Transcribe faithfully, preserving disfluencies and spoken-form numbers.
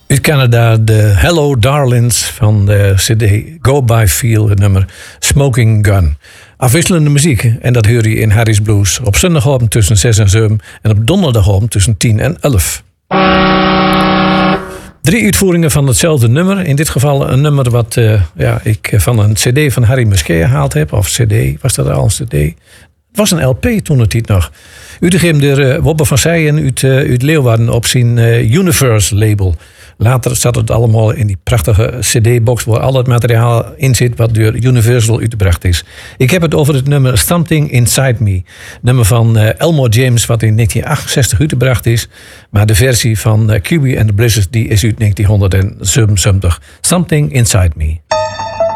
Uit Canada de Hello Darlings van de cd Go By Feel, het nummer Smoking Gun. Afwisselende muziek en dat hoor je in Harry's Blues. Op zondagavond tussen zes en zeven en op donderdagavond tussen tien en elf. Drie uitvoeringen van hetzelfde nummer. In dit geval een nummer wat uh, ja, ik van een cd van Harry Musquet gehaald heb. Of cd, was dat al een cd? Het was een L P toen het niet nog. Uitgegeven door uh, Wobbe van Seijen uit, uh, uit Leeuwarden op zijn uh, Universe label. Later zat het allemaal in die prachtige cd-box waar al het materiaal in zit wat door Universal uitgebracht is. Ik heb het over het nummer Something Inside Me. Nummer van uh, Elmore James wat in negentien achtenzestig uitgebracht is. Maar de versie van uh, Q B and the Blizzard die is uit negentienhonderdzevenenzeventig. Something Inside Me.